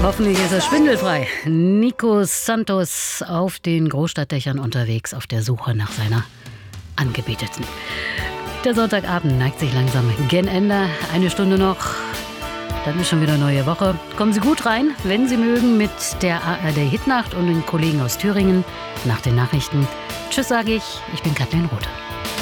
Hoffentlich ist er schwindelfrei. Nico Santos auf den Großstadtdächern unterwegs, auf der Suche nach seiner Angebeteten. Der Sonntagabend neigt sich langsam gen Ende. Eine Stunde noch, dann ist schon wieder neue Woche. Kommen Sie gut rein, wenn Sie mögen, mit der ARD Hitnacht und den Kollegen aus Thüringen nach den Nachrichten. Tschüss, sage ich. Ich bin Kathleen Rothe.